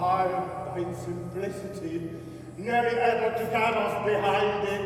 I, in simplicity, nearly able to get us behind it.